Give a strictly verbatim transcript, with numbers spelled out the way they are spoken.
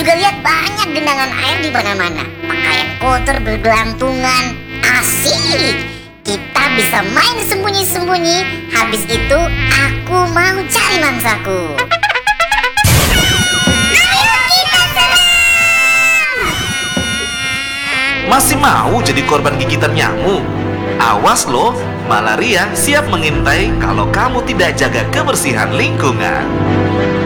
juga lihat banyak genangan air di mana-mana. Pakaian kotor bergelantungan. Asik. Kita bisa main sembunyi-sembunyi. Habis itu aku mau cari mangsaku. Masih mau jadi korban gigitan nyamuk? Awas loh, malaria siap mengintai kalau kamu tidak jaga kebersihan lingkungan.